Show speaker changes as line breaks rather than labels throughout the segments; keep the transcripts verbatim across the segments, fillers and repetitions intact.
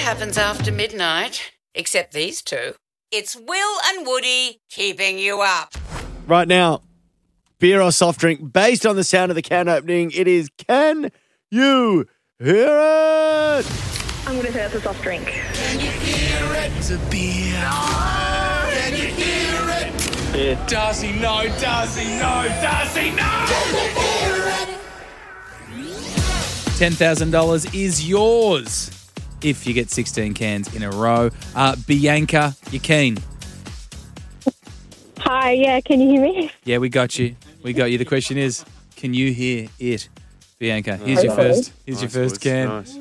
happens after midnight, except these two. It's Will and Woody keeping you up.
Right now, beer or soft drink based on the sound of the can opening. It is Can You Hear It?
I'm going to say it's a soft drink.
Can you hear it? It's a beer. No! Can you hear it?
Yeah.
Does he know? Does he know? Does he know? Can you hear it?
ten thousand dollars is yours if you get sixteen cans in a row. Uh, Bianca, you keen?
Hi, yeah, can you hear me?
Yeah, we got you. We got you. The question is, can you hear it? Bianca, here's your
Hello.
first. Here's
Nice,
your first
boys.
can.
Nice.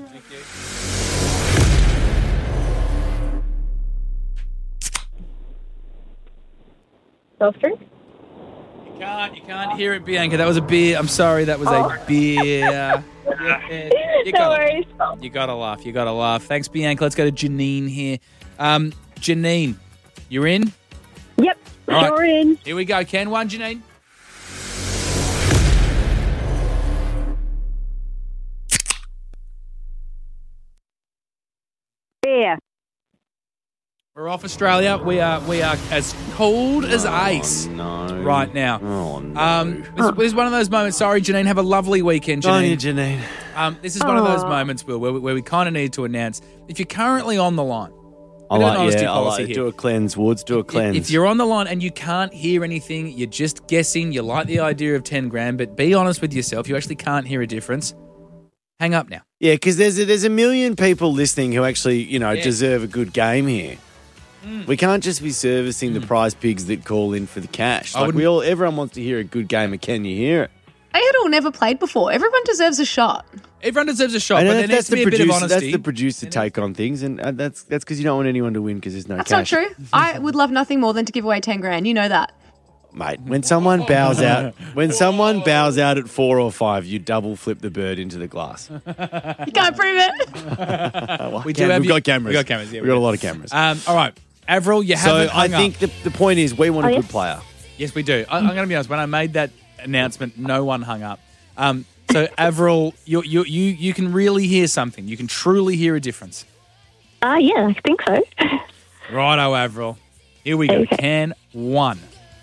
Soft drink?
You can't, you can't hear it, Bianca. That was a beer. I'm sorry, that was a beer. Yeah, you
No
gotta-
worries.
You gotta laugh. You gotta laugh. Thanks, Bianca. Let's go to Janine here. Um, Janine, you're in?
Yep,
All right.
sure in.
Here we go. Can one, Janine?
Beer.
We're off Australia. We are we are as cold as ice
No.
right now.
Oh, no.
Um, this, this is one of those moments. Sorry, Janine. Have a lovely weekend,
On you,
Janine.
Janine.
Um, this is one of those
Aw.
moments, Will, where we, where we kind of need to announce if you're currently on the line.
I
we do an
like,
honesty
yeah, I
policy
like
here.
do a cleanse, Woods. Do a cleanse.
If you're on the line and you can't hear anything, you're just guessing, you like the idea of ten grand, but be honest with yourself, you actually can't hear a difference, hang up now.
Yeah, because there's a, there's a million people listening who actually, you know,
Yeah.
deserve a good game here.
Mm.
We can't just be servicing the prize pigs that call in for the cash.
I
Like
wouldn't-
we all, everyone wants to hear a good game of Can You Hear It?
I had all never played before. Everyone deserves a shot.
Everyone deserves a shot,
I know
but there
that-
needs to be a bit of
producer,
honesty.
that's the producer take on things, and uh, that's that's because you don't want anyone to win because there's no
That's
cash.
not true. I would love nothing more than to give away ten grand. You know that.
Mate, when someone bows out, when someone bows out at four or five, you double flip the bird into the glass.
You can't prove it.
We do
Cam-
have
we've
you-
got cameras.
we got cameras, yeah,
We've
we
got a
do.
lot of cameras.
Um, all right, Avril, you
so
haven't
I
hung
think
up.
the, the point is we want a
Oh,
good
yes.
player.
Yes, we do. I, I'm going to be honest. When I made that announcement, no one hung up. Um, so, Avril, you, you you you can really hear something. You can truly hear a difference.
Uh, yeah, I think so.
Righto, Avril. Here we go.
Okay.
Can one.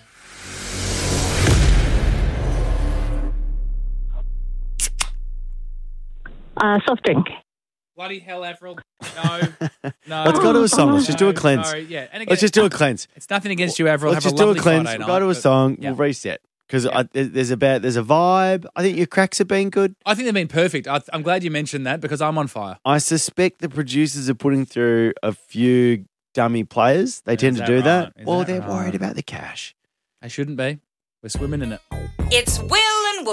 Uh, soft drink.
Bloody hell, Avril. No. No.
Let's go to a song. Let's just do a
No,
cleanse.
Sorry. Yeah. And again,
Let's just do a cleanse.
It's nothing against you, Avril.
Let's
Have
just
a
do a
lovely
cleanse.
Friday
We'll go to a
night,
song.
Yeah.
We'll reset because
Yeah.
there's a bad, there's a vibe. I think your cracks have been good.
I think they've been perfect. I, I'm glad you mentioned that because I'm on fire.
I suspect the producers are putting through a few dummy players. They tend to
that
do that.
right? Is
Well,
that
they're
right?
worried about the cash.
They shouldn't be. We're swimming in it.
It's Will